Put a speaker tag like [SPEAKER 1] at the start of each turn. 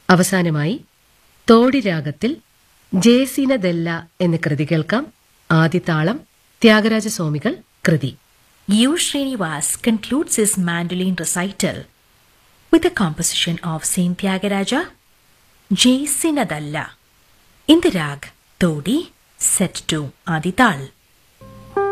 [SPEAKER 1] അവസാനമായി തോടി രാഗത്തിൽ ജേസിനദെല്ല എന്ന കൃതി കേൾക്കാം. ആദിതാളം ത്യാഗരാജസ്വാമികൾ കൃതി.
[SPEAKER 2] U. Srinivas concludes his mandolin recital with a composition of Saint Tyagaraja, Jaisinadalla, in the rag Todi, set to Adital.